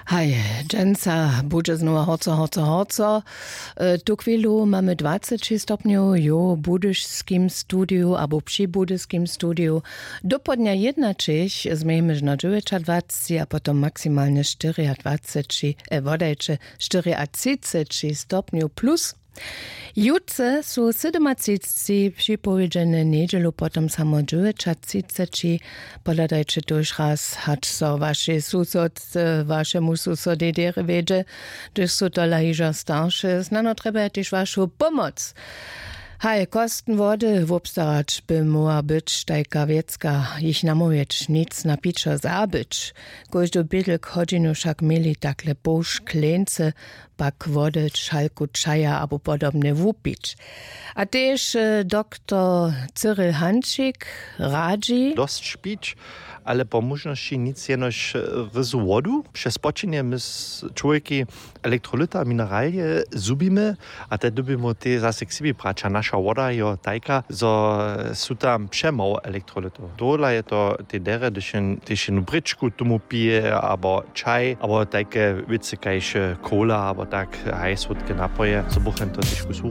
Hej, dżęca bude znowu horco. Tu chwilu mamy 20 stopniów, jo w budyżskim studiu, albo przy budyżskim studiu. Do podnia 21 zmiejemy na 29, a potom maksymalnie 24 stopniów plus. Jutce są 37 przypowiedziane niedzielu, potom samo 39. Poladajcie tuż raz, hacz so wasze susod, waszemu susodedere wiedzie, gdyż są to lahiża starsze, znano treba też waszą pomoc. Hej, kosten wody wobstarać by mogła być tajka wiecka, ich namówieć, nic na piczo zabyć. Każdy bydlek chodzinu však mieli takle boż klence, pak wody, szalku czaja albo podobne wupić. A też doktor Cyril Hančík radzi... Dost špić, ale po możności nic jenoś ryzu wodu. Przez poczynie my z człowieki elektrolyta, mineralie zubimy, a te dubimy te zase k siebie brać. A nasza woda je tajka, zo są tam przemało elektrolytów. Dole je to te dere, gdyż jedną bryczku tomu pije, albo czaj, albo takie wiece, kajś cola, albo tak hajsłodkie napoje, co buchem to też